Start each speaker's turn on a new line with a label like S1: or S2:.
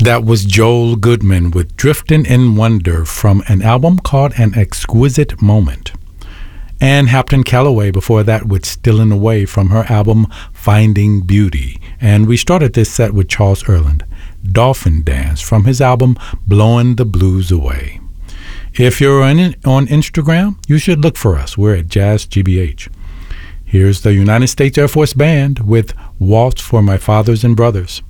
S1: That was Joel Goodman with Driftin' in Wonder from an album called An Exquisite Moment. And Hampton Calloway before that with Stillin' Away from her album Finding Beauty. And we started this set with Charles Earland, Dolphin Dance from his album Blowin' the Blues Away. If you're on Instagram, you should look for us. We're at Jazz GBH. Here's the United States Air Force Band with Waltz for My Fathers and Brothers.